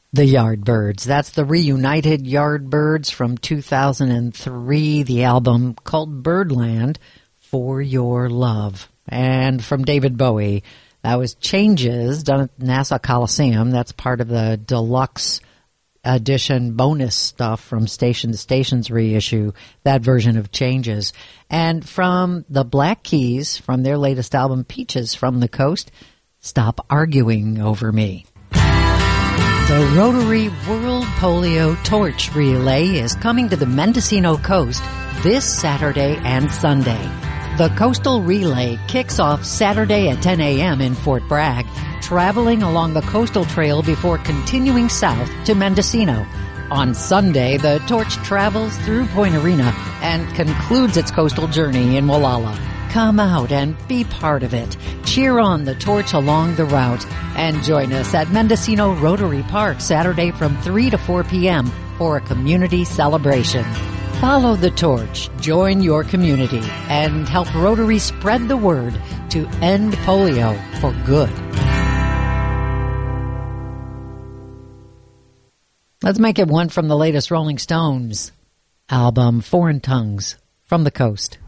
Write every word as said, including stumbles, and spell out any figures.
The Yardbirds. That's the reunited Yardbirds from two thousand three, the album called Birdland, For Your Love. And from David Bowie, that was Changes, done at Nassau Coliseum. That's part of the deluxe edition bonus stuff from Station to Station's reissue, that version of Changes. And from the Black Keys, from their latest album, Peaches from the Coast, Stop Arguing Over Me. The Rotary World Polio Torch Relay is coming to the Mendocino Coast this Saturday and Sunday. The Coastal Relay kicks off Saturday at ten a.m. in Fort Bragg, traveling along the coastal trail before continuing south to Mendocino. On Sunday, the torch travels through Point Arena and concludes its coastal journey in Molalla. Come out and be part of it. Cheer on the torch along the route and join us at Mendocino Rotary Park Saturday from three to four p.m. for a community celebration. Follow the torch, join your community, and help Rotary spread the word to end polio for good. Let's make it one from the latest Rolling Stones album, Foreign Tongues, From the Coast.